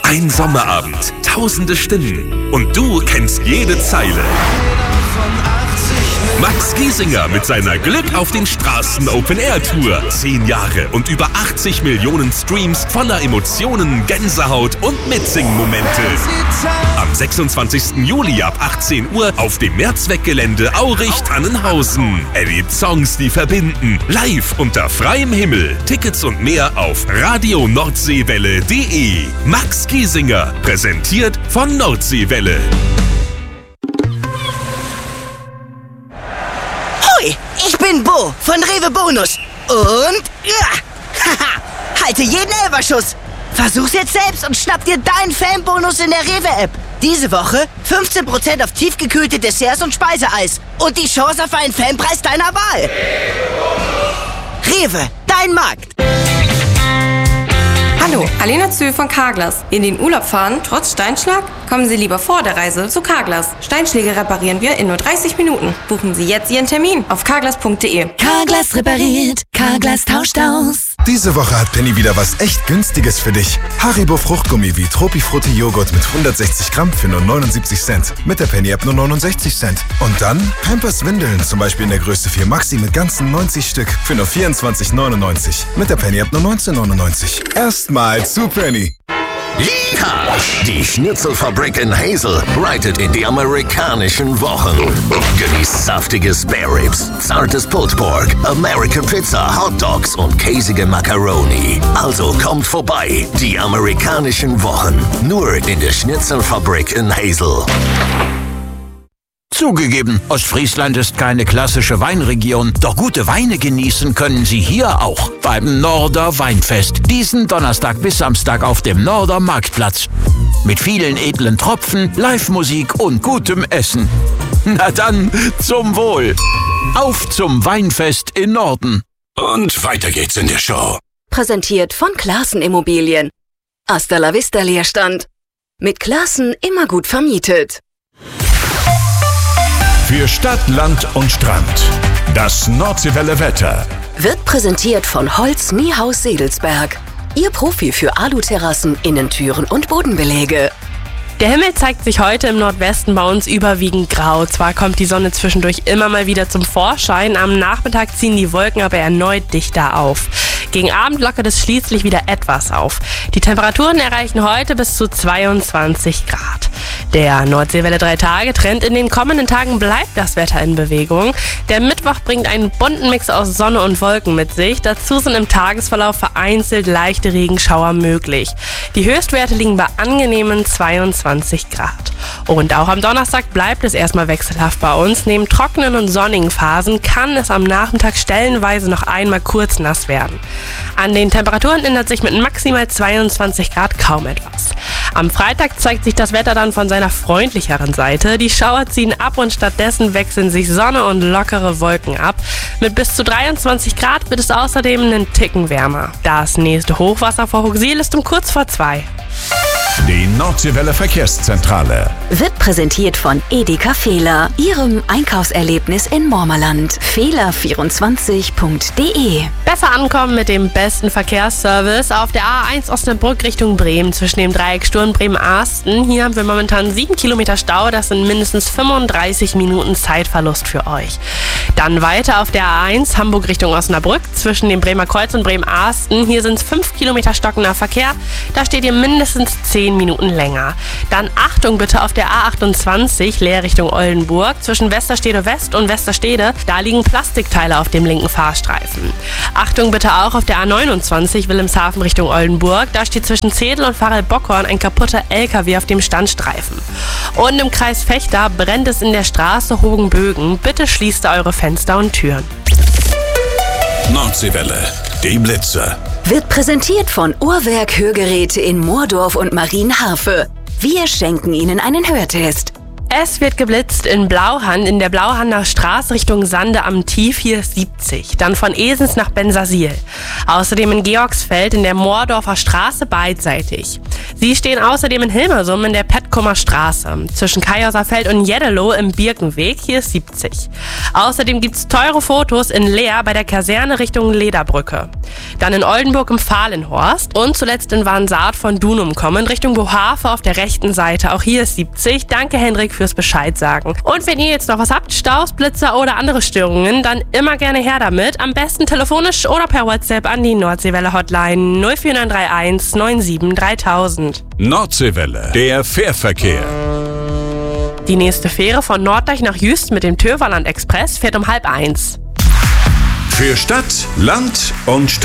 Ein Sommerabend, tausende Stimmen und du kennst jede Zeile. Max Giesinger mit seiner Glück auf den Straßen Open-Air-Tour. 10 Jahre und über 80 Millionen Streams voller Emotionen, Gänsehaut und Mitsingen-Momente. Am 26. Juli ab 18 Uhr auf dem Mehrzweckgelände Aurich-Tannenhausen. Erlebt Songs, die verbinden. Live unter freiem Himmel. Tickets und mehr auf radionordseewelle.de. Max Giesinger, präsentiert von Nordseewelle. Ich bin Bo von Rewe Bonus und halte jeden Elferschuss. Versuch's jetzt selbst und schnapp dir deinen Fanbonus in der Rewe-App. Diese Woche 15% auf tiefgekühlte Desserts und Speiseeis und die Chance auf einen Fanpreis deiner Wahl. Rewe, dein Markt. Hallo, Alena Zö von Carglass. In den Urlaub fahren, trotz Steinschlag? Kommen Sie lieber vor der Reise zu Carglass. Steinschläge reparieren wir in nur 30 Minuten. Buchen Sie jetzt Ihren Termin auf carglass.de. Carglass repariert, Carglass tauscht aus. Diese Woche hat Penny wieder was echt Günstiges für dich. Haribo Fruchtgummi wie Tropifrutti Joghurt mit 160 Gramm für nur 79 Cent. Mit der Penny-App nur 69 Cent. Und dann Pampers Windeln, zum Beispiel in der Größe 4 Maxi mit ganzen 90 Stück für nur 24,99. Mit der Penny-App nur 19,99. Erstmal zu Penny. Ja, die Schnitzelfabrik in Hazel reitet in die amerikanischen Wochen. Genießt saftige Spare Ribs, zartes Pulled Pork, American Pizza, Hot Dogs und käsige Macaroni. Also kommt vorbei, die amerikanischen Wochen. Nur in der Schnitzelfabrik in Hazel. Zugegeben, Ostfriesland ist keine klassische Weinregion, doch gute Weine genießen können Sie hier auch beim Norder Weinfest. Diesen Donnerstag bis Samstag auf dem Norder Marktplatz. Mit vielen edlen Tropfen, Live-Musik und gutem Essen. Na dann, zum Wohl. Auf zum Weinfest in Norden. Und weiter geht's in der Show. Präsentiert von Classen Immobilien. Hasta la vista Leerstand. Mit Classen immer gut vermietet. Für Stadt, Land und Strand. Das Nordseewelle Wetter. Wird präsentiert von Holz Niehaus Sedelsberg. Ihr Profi für Aluterrassen, Innentüren und Bodenbeläge. Der Himmel zeigt sich heute im Nordwesten bei uns überwiegend grau. Zwar kommt die Sonne zwischendurch immer mal wieder zum Vorschein, am Nachmittag ziehen die Wolken aber erneut dichter auf. Gegen Abend lockert es schließlich wieder etwas auf. Die Temperaturen erreichen heute bis zu 22 Grad. Der Nordseewelle 3-Tage-Trend. In den kommenden Tagen bleibt das Wetter in Bewegung. Der Mittwoch bringt einen bunten Mix aus Sonne und Wolken mit sich. Dazu sind im Tagesverlauf vereinzelt leichte Regenschauer möglich. Die Höchstwerte liegen bei angenehmen 22 Grad. Und auch am Donnerstag bleibt es erstmal wechselhaft bei uns. Neben trockenen und sonnigen Phasen kann es am Nachmittag stellenweise noch einmal kurz nass werden. An den Temperaturen ändert sich mit maximal 22 Grad kaum etwas. Am Freitag zeigt sich das Wetter dann von seiner freundlicheren Seite. Die Schauer ziehen ab und stattdessen wechseln sich Sonne und lockere Wolken ab. Mit bis zu 23 Grad wird es außerdem einen Ticken wärmer. Das nächste Hochwasser vor Hooxil ist um kurz vor 2. Die Nordseewelle Verkehrszentrale. Wird präsentiert von Edeka Fehler, Ihrem Einkaufserlebnis in Mormerland. Fehler24.de. Besser ankommen mit dem besten Verkehrsservice auf der A1 Osnabrück Richtung Bremen zwischen dem Dreieck Sturm Bremen-Arsten. Hier haben wir momentan 7 Kilometer Stau, das sind mindestens 35 Minuten Zeitverlust für euch. Dann weiter auf der A1 Hamburg Richtung Osnabrück zwischen dem Bremer Kreuz und Bremen-Arsten. Hier sind es 5 Kilometer stockender Verkehr, da steht ihr mindestens 10 Minuten länger. Dann Achtung bitte auf der A28 Leer Richtung Oldenburg zwischen Westerstede West und Westerstede. Da liegen Plastikteile auf dem linken Fahrstreifen. Achtung bitte auch auf der A29 Wilhelmshaven Richtung Oldenburg. Da steht zwischen Zedel und Pfarrel-Bockhorn ein kaputter LKW auf dem Standstreifen. Und im Kreis Vechta brennt es in der Straße Hogenbögen. Bitte schließt eure Fenster und Türen. Nordseewelle, die Blitze. Wird präsentiert von Uhrwerk Hörgeräte in Moordorf und Marienharfe. Wir schenken Ihnen einen Hörtest. Es wird geblitzt in Blauhand, in der Blauhander Straße Richtung Sande am Tief, hier ist 70. Dann von Esens nach Bensersiel. Außerdem in Georgsfeld in der Moordorfer Straße beidseitig. Sie stehen außerdem in Hilmersum in der Petkumer Straße. Zwischen Kajauserfeld und Jeddelo im Birkenweg, hier ist 70. Außerdem gibt's teure Fotos in Leer bei der Kaserne Richtung Lederbrücke. Dann in Oldenburg im Fahlenhorst und zuletzt in Warnsaat von Dunum kommen Richtung Bohave auf der rechten Seite. Auch hier ist 70. Danke, Hendrik, fürs Bescheid sagen. Und wenn ihr jetzt noch was habt, Staus, Blitzer oder andere Störungen, dann immer gerne her damit. Am besten telefonisch oder per WhatsApp an die Nordseewelle Hotline 04931 97 3000. Nordseewelle, der Fährverkehr. Die nächste Fähre von Norddeich nach Jüst mit dem Töverland Express fährt um 12:30. Für Stadt, Land und Straße.